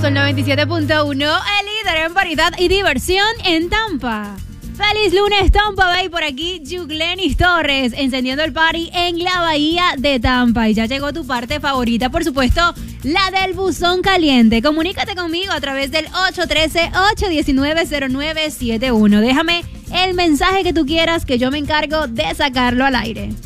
Sol 97.1, el líder en variedad y diversión en Tampa. ¡Feliz lunes, Tampa Bay! Por aquí, Yuglenis Torres, encendiendo el party en la bahía de Tampa. Y ya llegó tu parte favorita, por supuesto, la del buzón caliente. Comunícate conmigo a través del 813-819-0971. Déjame el mensaje que tú quieras, que yo me encargo de sacarlo al aire.